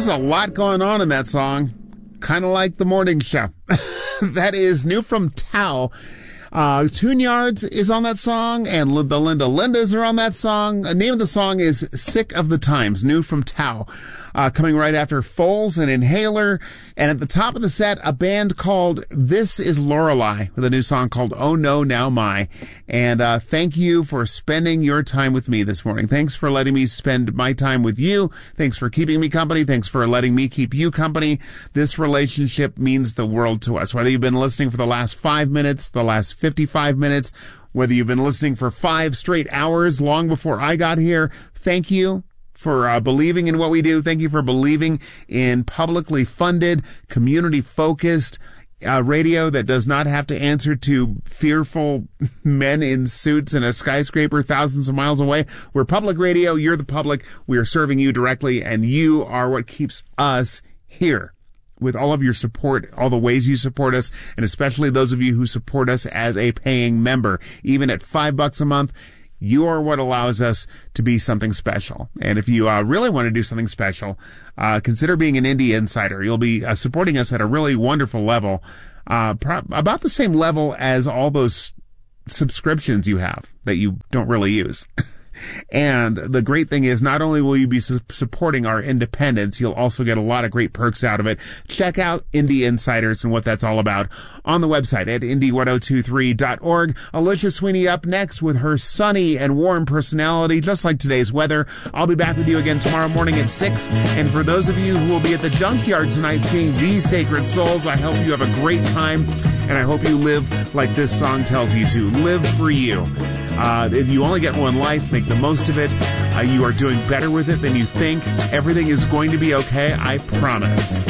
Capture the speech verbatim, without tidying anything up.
There's a lot going on in that song. Kind of like the morning show. That is new from Tao. Uh, Tune Yards is on that song, and the Linda Lindas are on that song. The name of the song is Sick of the Times, new from Tao. Uh, coming right after Foals and Inhaler. And at the top of the set, a band called This Is Lorelei with a new song called Oh No Now My. And uh, thank you for spending your time with me this morning. Thanks for letting me spend my time with you. Thanks for keeping me company. Thanks for letting me keep you company. This relationship means the world to us. Whether you've been listening for the last five minutes, the last fifty-five minutes, whether you've been listening for five straight hours long before I got here, thank you for uh, believing in what we do. Thank you for believing in publicly funded, community-focused uh, radio that does not have to answer to fearful men in suits in a skyscraper thousands of miles away. We're public radio. You're the public. We are serving you directly, and you are what keeps us here. With all of your support, all the ways you support us, and especially those of you who support us as a paying member, even at five bucks a month, you are what allows us to be something special. And if you uh, really want to do something special, uh, consider being an Indie Insider. You'll be uh, supporting us at a really wonderful level, uh, pro- about the same level as all those subscriptions you have that you don't really use. And the great thing is, not only will you be su- supporting our independence, you'll also get a lot of great perks out of it. Check out Indie Insiders and what that's all about on the website at indie ten twenty-three dot org. Alicia Sweeney up next with her sunny and warm personality, just like today's weather. I'll be back with you again tomorrow morning at six. And for those of you who will be at the Junkyard tonight seeing These Sacred Souls, I hope you have a great time, and I hope you live like this song tells you to. Live for you. Uh, you only get one life. Make the most of it. Uh, you are doing better with it than you think. Everything is going to be okay. I promise.